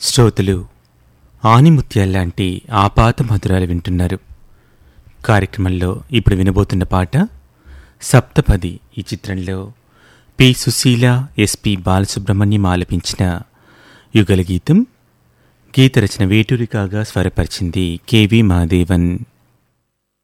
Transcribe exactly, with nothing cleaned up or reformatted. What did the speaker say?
శ్రోతలు ఆనిముత్యాల్లాంటి ఆపాత మధురాలు వింటున్నారు. కార్యక్రమంలో ఇప్పుడు వినబోతున్న పాట సప్తపది. ఈ చిత్రంలో పి సుశీల, ఎస్పి బాలసుబ్రహ్మణ్యం ఆలపించిన యుగల గీతం. గీత రచన వేటూరి కాగా స్వరపరిచింది కెవి మహాదేవన్.